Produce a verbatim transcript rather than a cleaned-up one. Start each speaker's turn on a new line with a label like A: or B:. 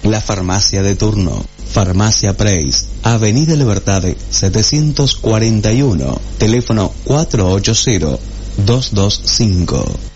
A: La farmacia de turno. Farmacia Preis, Avenida Libertad setecientos cuarenta y uno, teléfono cuatro ocho cero, dos dos cinco.